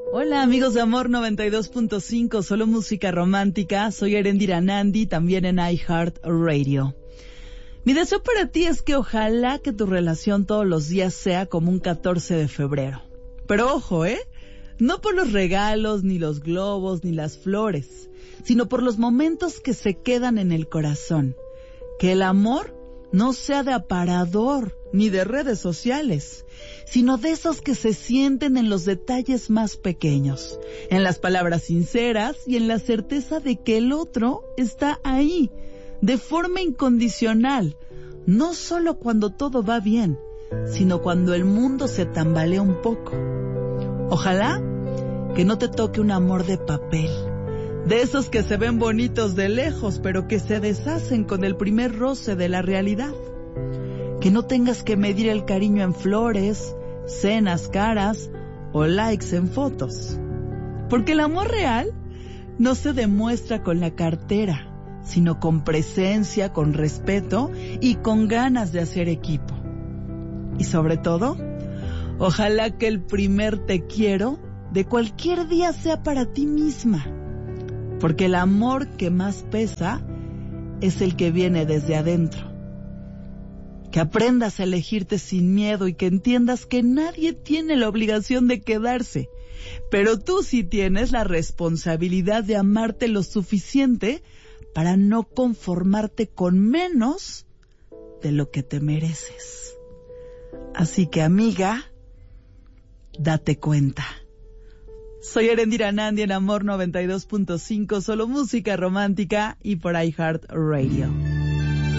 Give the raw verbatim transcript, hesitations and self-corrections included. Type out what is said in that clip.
Hola amigos de Amor noventa y dos punto cinco, solo música romántica. Soy Erendira Nandi, también en iHeartRadio. Mi deseo para ti es que ojalá que tu relación todos los días sea como un catorce de febrero. Pero ojo, ¿eh? No por los regalos, ni los globos, ni las flores, sino por los momentos que se quedan en el corazón. Que el amor no sea de aparador, ni de redes sociales, sino de esos que se sienten en los detalles más pequeños, en las palabras sinceras y en la certeza de que el otro está ahí, de forma incondicional, no solo cuando todo va bien, sino cuando el mundo se tambalea un poco. Ojalá que no te toque un amor de papel, de esos que se ven bonitos de lejos, pero que se deshacen con el primer roce de la realidad. Que no tengas que medir el cariño en flores, cenas caras o likes en fotos. Porque el amor real no se demuestra con la cartera, sino con presencia, con respeto y con ganas de hacer equipo. Y sobre todo, ojalá que el primer te quiero de cualquier día sea para ti misma. Porque el amor que más pesa es el que viene desde adentro. Que aprendas a elegirte sin miedo y que entiendas que nadie tiene la obligación de quedarse, pero tú sí tienes la responsabilidad de amarte lo suficiente para no conformarte con menos de lo que te mereces. Así que, amiga, date cuenta. Soy Erendira Nandi en Amor noventa y dos punto cinco, solo música romántica y por iHeartRadio.